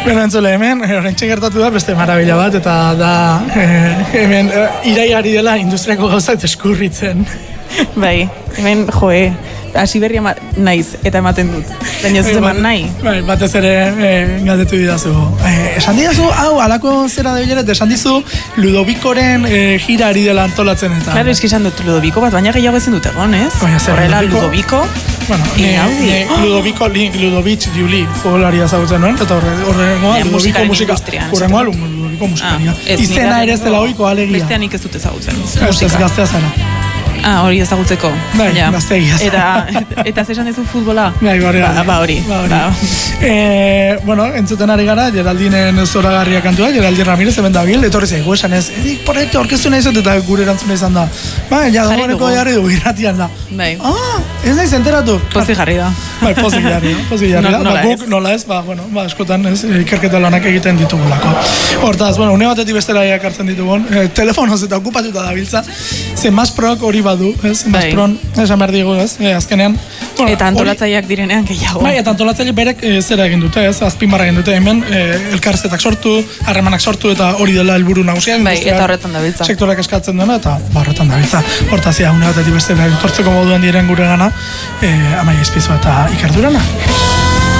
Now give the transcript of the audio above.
Beno, entzule, hemen, horrentxe gertatu da, beste marabila bat, eta da, hemen, iraigari dela industriako gauzak deskurritzen. Bai, hemen, hasi berria naiz, eta ematen dut. Baina ez eman nahi. Bai, batez ere galdetu didazu. Esan didazu, hau, alako zera da bileret, esan dizu Ludovikoren gira ari dela antolatzen eta. Claro, eski esan dut Ludoviko bat, baina gehiago ezin dut egon, ez? Horrela, Ludoviko. Bueno, Ludovic Juli, futbolaria zagutzen nuen, eta horrengoa Ludoviko musika. Horrengoa Ludoviko musikaria. Izena ere ez dela oiko alegia. Bestean ik ez dute zagutzen. Ez gaztea zara. Hori ezagutzeko. Bai, gaztegia zara. Eta zesan dezu futbola? Bai, hori. Bueno, entzuten ari gara, Geraldinen zoragarria kantua, Geraldin Ramirez, hemen da bil, etorri zaigu esan ez, edik proiektu orkestu nahi zut, eta gure erantzuna izan da. Bai, dagoeneko jarri dugu irratian da. Bai. Ez nahi zenteratu. Pozik jarri da. Bai, pozik jarri da. Guk nola ez, eskotan ez, ikerketa lanak egiten ditugulako. Hortaz, bueno, une batetik bestera ekartzen ditugun, telefonoz eta okupatuta dabiltza, ze Masprok hori badu, ez, Maspron, esan behar digu, ez, azkenean. Eta antolatzaileak direnean gehiago. Bai, eta antolatzaileak berek zera egin dute, ez, azpimarra egin dute, hemen elkarzetak sortu, harremanak sortu, eta hori dela helburu nagusia. Bai, eta horretan dabiltza. Sektorak eskatzen duena, eta horretan dabiltza. Hortaz, une batetik bestera etortzeko moduan diren gure gana, Amaia Izpizu eta Iker Durana.